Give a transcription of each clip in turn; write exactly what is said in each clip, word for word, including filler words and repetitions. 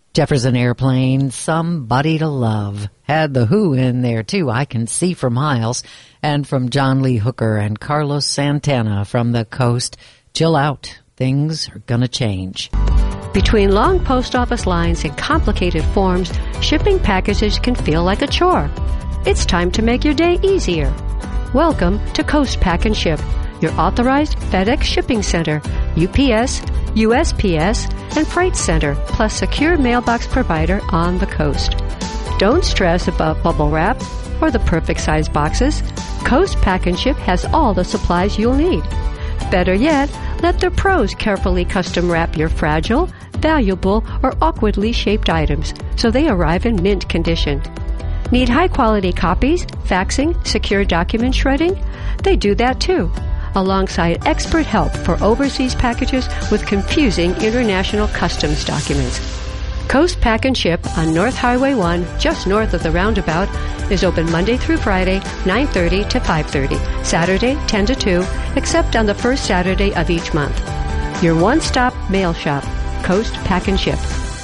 Jefferson Airplane, Somebody to Love. Had The Who in there, too, I Can See for Miles. And from John Lee Hooker and Carlos Santana from the Coast, Chill Out, Things Are Gonna Change. Between long post office lines and complicated forms, shipping packages can feel like a chore. It's time to make your day easier. Welcome to Coast Pack and Ship, your authorized FedEx shipping center, U P S, U S P S, and Freight Center, plus secure mailbox provider on the coast. Don't stress about bubble wrap or the perfect size boxes. Coast Pack and Ship has all the supplies you'll need. Better yet, let the pros carefully custom wrap your fragile, valuable, or awkwardly shaped items so they arrive in mint condition. Need high-quality copies, faxing, secure document shredding? They do that too, alongside expert help for overseas packages with confusing international customs documents. Coast Pack and Ship on North Highway one, just north of the roundabout, is open Monday through Friday, nine thirty to five thirty, Saturday, ten to two, except on the first Saturday of each month. Your one-stop mail shop, Coast Pack and Ship.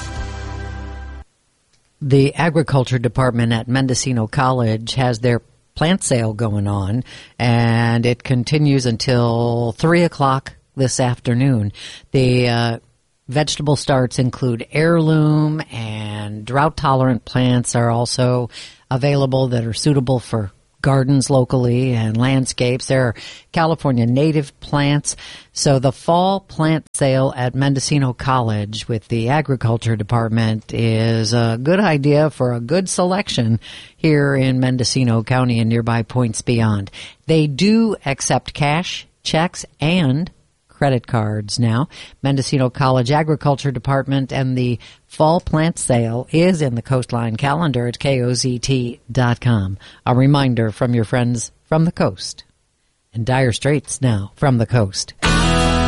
The Agriculture Department at Mendocino College has their plant sale going on, and it continues until three o'clock this afternoon. The uh, vegetable starts include heirloom, and drought-tolerant plants are also available that are suitable for gardens locally and landscapes. There are California native plants. So the fall plant sale at Mendocino College with the Agriculture Department is a good idea for a good selection here in Mendocino County and nearby points beyond. They do accept cash, checks, and credit cards now. Mendocino College Agriculture Department and the fall plant sale is in the Coastline calendar at K O Z T dot com. A reminder from your friends from the coast. And Dire Straits now from the coast.